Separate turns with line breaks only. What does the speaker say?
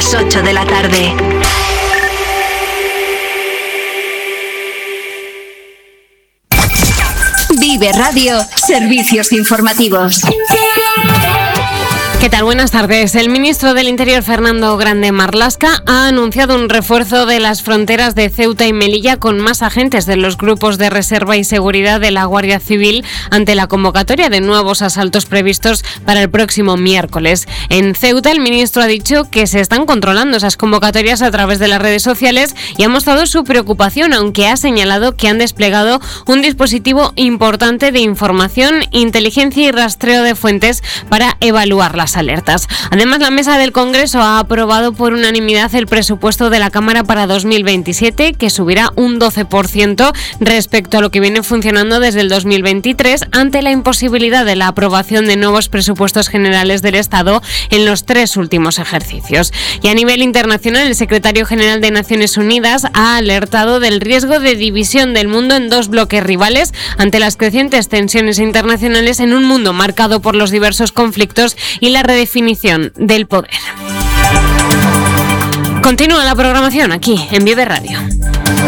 las 8 de la tarde. Vive Radio, servicios informativos.
¿Qué tal? Buenas tardes. El ministro del Interior, Fernando Grande Marlaska, ha anunciado un refuerzo de las fronteras de Ceuta y Melilla con más agentes de los grupos de reserva y seguridad de la Guardia Civil ante la convocatoria de nuevos asaltos previstos para el próximo miércoles. En Ceuta, el ministro ha dicho que se están controlando esas convocatorias a través de las redes sociales y ha mostrado su preocupación, aunque ha señalado que han desplegado un dispositivo importante de información, inteligencia y rastreo de fuentes para evaluar las alertas. Además, la mesa del Congreso ha aprobado por unanimidad el presupuesto de la Cámara para 2027, que subirá un 12% respecto a lo que viene funcionando desde el 2023, ante la imposibilidad de la aprobación de nuevos presupuestos generales del Estado en los 3 últimos ejercicios. Y a nivel internacional, el secretario general de Naciones Unidas ha alertado del riesgo de división del mundo en 2 bloques rivales ante las crecientes tensiones internacionales en un mundo marcado por los diversos conflictos y la redefinición del poder. Continúa la programación aquí en Vive Radio.